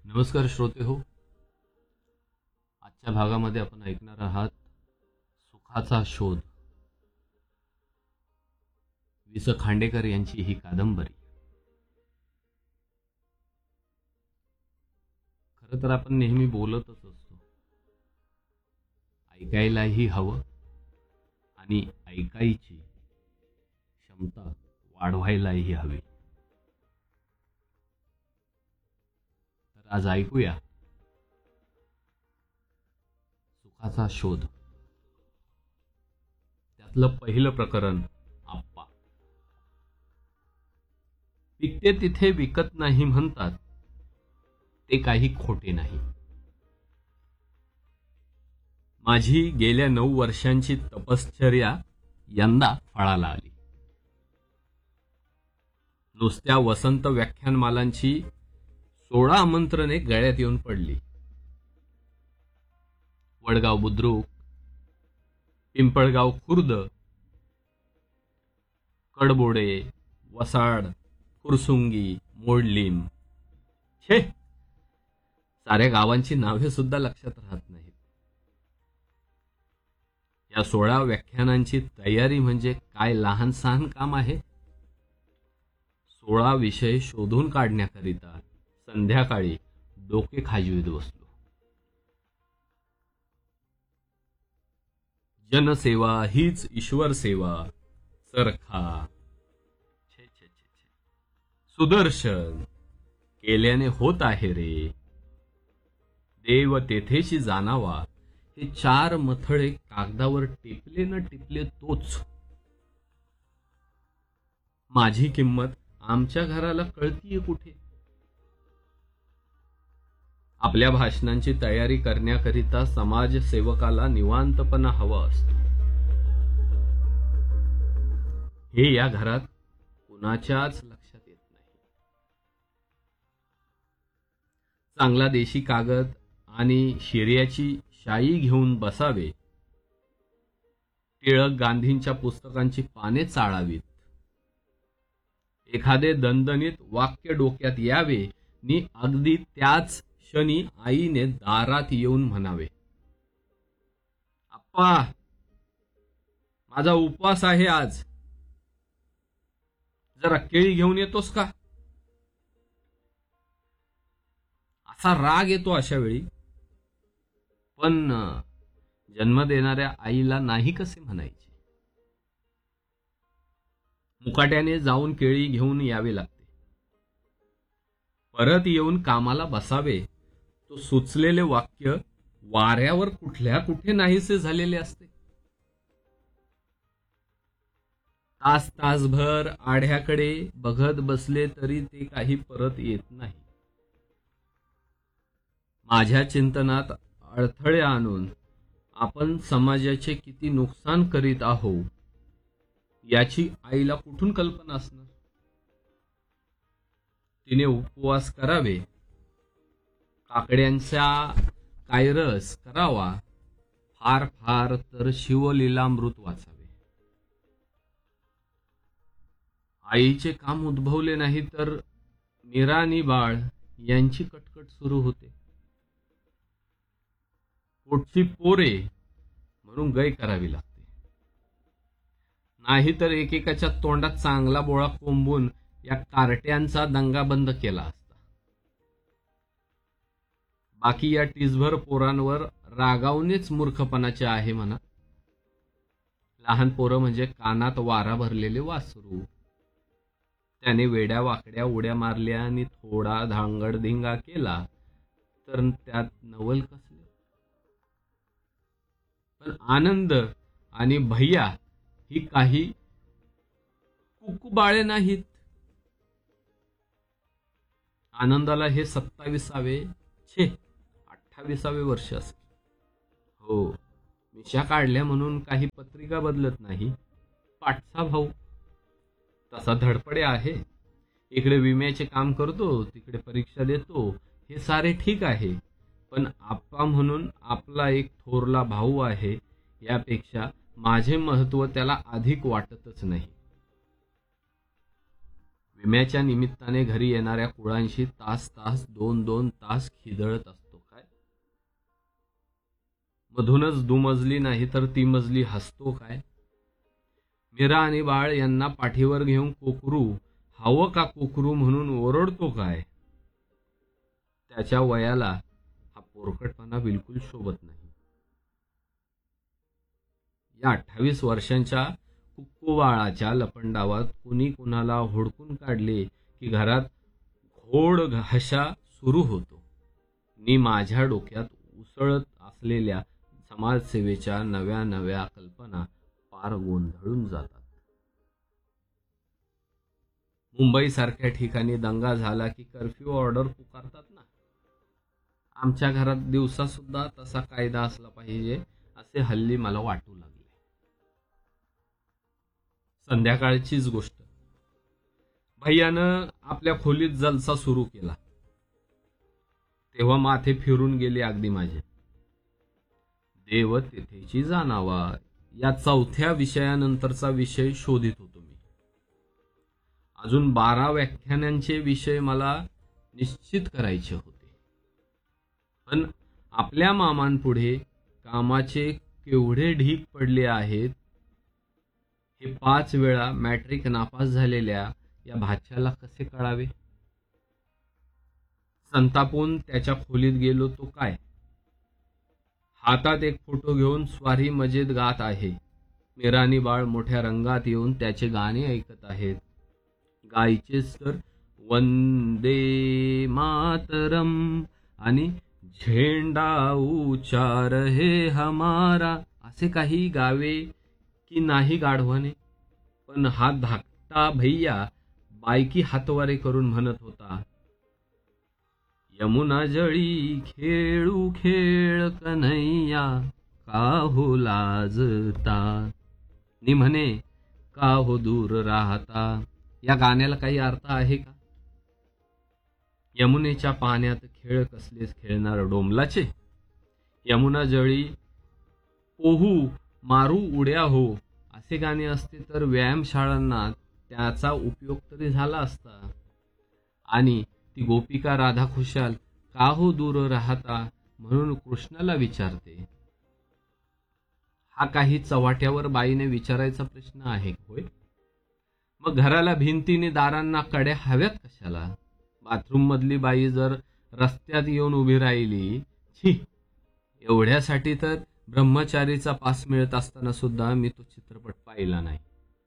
नमस्कार श्रोते हो. आजच्या भागामध्ये आपण ऐकणार आहात सुखाचा शोध. वि. स. खांडेकर यांची ही कादंबरी. खरं तर आपण नेहमी बोलतच असतो, ऐकायलाही हवं आणि ऐकायची क्षमता वाढवायलाही हवी. तर आज ऐकूया सुखाचा शोध. त्यातलं पहिलं प्रकरण, आप्पा. पिकते तिथे विकत नाही म्हणतात, ते काही खोटे नाही. माझी गेल्या 9 वर्षांची तपश्चर्या यंदा फळाला आली. नुसत्या वसंत व्याख्यानमालांची 16 आमंत्रणे गळ्यात येऊन पडली. वडगाव बुद्रुक, पिंपळगाव खुर्द, कडबोडे, वसाड, फुरसुंगी, मोडलीम, छे, साऱ्या गावांची नावे सुद्धा लक्षात राहत नाहीत. या 16 व्याख्यानांची तयारी म्हणजे काय लहान सहान काम आहे. 16 विषय शोधून काढण्याकरिता संध्याकाळी डोके खाजवीत बसलो. जनसेवा हीच ईश्वर सेवा, चरखा, छे छे छे छे, सुदर्शन, केल्याने होत आहे रे, देव तेथेशी जाणावा, हे 4 मथळे कागदावर टिपले न टिपले तोच. माझी किंमत आमच्या घराला कळतीये कुठे. आपल्या भाषणांची तयारी करण्याकरिता समाजसेवकाला निवांतपणा हवा असतो. हे या घरात कुणाच्याच लक्षात येत नाही. चांगला देशी कागद आणि शिर्याची शाई घेऊन बसावे. टिळक गांधींच्या पुस्तकांची पाने चाळावीत. एखादे दणदणीत वाक्य डोक्यात यावे नि अगदी त्याच क्षणी आईने दारात येऊन म्हणावे, आप्पा, माझा उपवास आहे आज, जरा केळी घेऊन येतोस का. असा राग येतो अशा वेळी, पण जन्म देणाऱ्या आईला नाही कसे म्हणायचे. मुकाट्याने जाऊन केळी घेऊन यावे लागते. परत येऊन कामाला बसावे. तो सुचलेले वाक्य वाऱ्यावर कुठल्या कुठे नाहीसे झालेले असते. तासभर आढ्याकडे बघत बसले तरी ते काही परत येत नाही. माझ्या चिंतनात अडथळे आणून आपण समाजाचे किती नुकसान करीत आहोत याची आईला कुठून कल्पना असणार. तिने उपवास करावे, काकड्यांचा कायरस करावा, फार फार तर शिवलीलामृत वाचावे. आईचे काम उद्भवले नाही तर मीरा नि बाळ यांची कटकट सुरू होते. पोटची पोरे म्हणून गय करावी लागते. नाहीतर एकेकाच्या तोंडात चांगला बोळा कोंबून या कार्ट्यांचा दंगा बंद केला असता. बाकी या टीसभर पोरांवर रागावणेच मूर्खपणाचे आहे म्हणा. लहान पोरं म्हणजे कानात वारा भरलेले वासरू. त्याने वेड्या वाकड्या उड्या मारल्या आणि थोडा धांगडधिंगा केला तर त्यात नवल कसले. पण आनंद आणि भैया ही काही कुकुबाळे नाहीत. आनंदाला हे 27वे 28वे वर्ष असेल. हो, मिशा काढल्या म्हणून काही पत्रिका बदलत नाही. पाठचा भाऊ तसा धडपडे आहे. इकडे विम्याचे काम करतो, तिकडे परीक्षा देतो. हे सारे ठीक आहे, पण आप्पा म्हणून आपला एक थोरला भाऊ आहे यापेक्षा माझे महत्व त्याला अधिक वाटतच नाही. विम्याच्या निमित्ताने घरी येणाऱ्या कुळांशी तास तास 2-2 तास खिदळत असतो काय? मधूनच दुमजली नाही तर ती मजली हसतो काय? मीरा आणि बाळ यांना पाठीवर घेऊन कोकरू हवं का कोकरू म्हणून ओरडतो काय? त्याच्या वयाला हा पोरकटपणा बिलकुल शोभत नाही. या 28 वर्षांच्या कुक्कुबाळाच्या लपंडावात कुणी कुणाला हुडकून काढले की घरात घोड घाशा सुरू होतो. मी माझ्या डोक्यात उसळत असलेल्या समाजसेवेच्या नव्या नव्या कल्पना पार गोंधळून जातात. मुंबईसारख्या ठिकाणी दंगा झाला की कर्फ्यू ऑर्डर पुकारतात ना. आमच्या घरात दिवसा सुद्धा तसा कायदा असला पाहिजे असे हल्ली मला वाटू लागले. संध्याकाळचीच गोष्ट. भैयानं आपल्या खोलीत जलसा सुरू केला तेव्हा माथे फिरून गेले अगदी माझे. देव तेथेची जाणावा या 4थ्या विषयानंतरचा विषय शोधित होतो मी. अजून 12 व्याख्यानांचे विषय मला निश्चित करायचे होते. पण आपल्या मामांपुढे कामाचे केवढे ढीग पडले आहेत हे 5 वेळा मॅट्रिक नापास झालेल्या या भाच्याला कसे कळावे? संतापून त्याच्या खोलीत गेलो तो काय, हातात एक फोटो घेऊन स्वारी मजेत गात आहे. मीरानी बाळ मोठ्या रंगात येऊन त्याचे गाणे ऐकत आहेत. गायचेच तर वंदे मातरम आणि झेंडा ऊंचा रहे हमारा असे काही गावे की नाही गाढवाने. पण हा धाकटा भैया बायकी हातवारे करून म्हणत होता, यमुना जळी खेळू खेळ कन्हैया का हो लाजता, नि म्हणे का हो दूर राहता. या गाण्याला काही अर्थ आहे का? यमुनेच्या पाण्यात खेळ कसलेच खेळणार डोंबलाचे. यमुना जळी पोहू मारू उड्या हो असे गाणे असते तर व्यायामशाळांना त्याचा उपयोग तरी झाला असता. आणि ती गोपिका राधा खुशाल का हो दूर राहता म्हणून कृष्णाला विचारते. हा काही चव्हाट्यावर बाईने विचारायचा प्रश्न आहे होय? मग घराला भिंतीने दारांना कड्या हव्यात कशाला? बाथरूम मधली बाई जर रस्त्यात येऊन उभी राहिली, छी, एवढ्यासाठी तर ब्रह्मचारीचा पास मिळत असताना सुद्धा मी तो चित्रपट पाहिला नाही.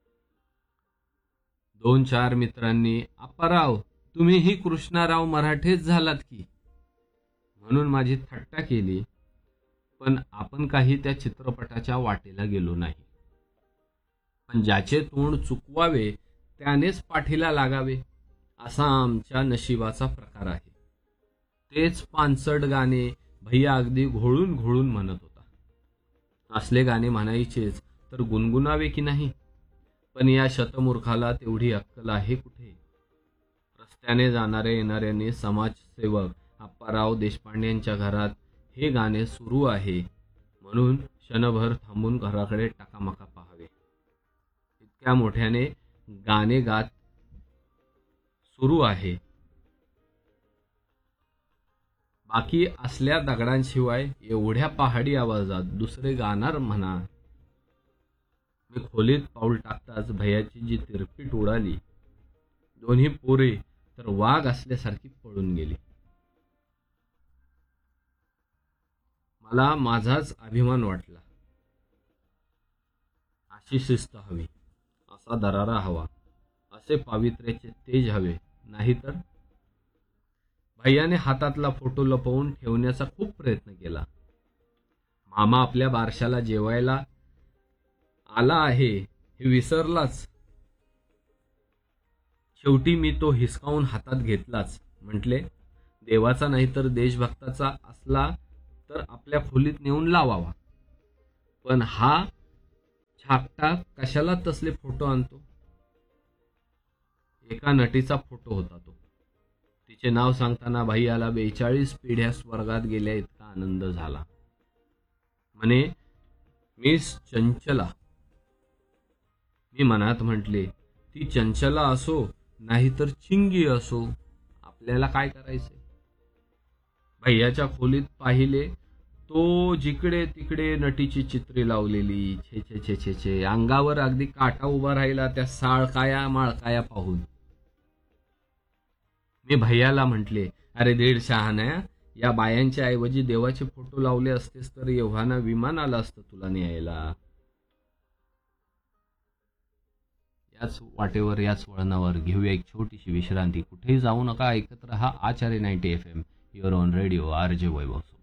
2-4 मित्रांनी अप्पाराव तुम्हीही कृष्णाराव मराठेच झालात की म्हणून माझी थट्टा केली. पण आपण काही त्या चित्रपटाच्या वाटेला गेलो नाही. पण ज्याचे तोंड चुकवावे त्यानेच पाठीला लागावे असा आमच्या नशिबाचा प्रकार आहे. तेच पानसट गाणे भैया अगदी घोळून घोळून म्हणत होता. असले गाणे म्हणायचेच तर गुणगुणावे की नाही? पण या शतमूर्खाला तेवढी अक्कल आहे कुठे? रस्त्याने जाणाऱ्या येणाऱ्याने समाजसेवक अप्पाराव देशपांडेंच्या घरात हे गाणे सुरू आहे म्हणून क्षणभर थांबून घराकडे टाकामाका पाहावे. इतक्या मोठ्याने गाणे गात सुरू आहे. बाकी असल्या दगडांशिवाय एवढ्या पहाडी आवाजात दुसरे गाणार म्हणा. मी खोलीत पाऊल टाकताच भैयाची जी तिरपीट उडाली, दोन्ही पोरे तर वाघ असल्यासारखी पळून गेली. मला माझाच अभिमान वाटला. अशी शिस्त हवी, असा दरारा हवा, असे पावित्र्याचे तेज हवे. नाहीतर भैयाने हातातला फोटो लपवून ठेवण्याचा खूप प्रयत्न केला. मामा आपल्या बारशाला जेवायला आला आहे हे विसरलाच. शेवटी मी तो हिसकावून हातात घेतलाच. म्हटले, देवाचा नाही तर देशभक्ताचा असला तर आपल्या खोलीत नेऊन लावावा. पण हा छापटा कशाला तसले फोटो आणतो? एका नटीचा फोटो होता तो. तिचे नाव सांगताना भैयाला 42 पिढ्या स्वर्गात गेल्या इतका आनंद झाला. म्हणे, मिस चंचला. मी मनात म्हटले, ती चंचला असो नाहीतर चिंगी असो, आपल्याला काय करायचंय? भैयाच्या खोलीत पाहिले तो जिकडे तिकडे नटीची चित्रे लावलेली. छे छे छे छे छे, अंगावर अगदी काटा उभा राहिला त्या साळकाया माळकाया पाहून. मी भैयाला म्हटले, अरे दीड शहाण्या, या बायांच्या ऐवजी देवाचे फोटो लावले असतेस तर एव्हाना विमान आलं असतं तुला न्यायला. याच वाटेवर, याच वळणावर घेऊया एक छोटीशी विश्रांती. कुठेही जाऊ नका, ऐकत रहा आचार्य 90 FM, your on radio, RJ Vaibhav.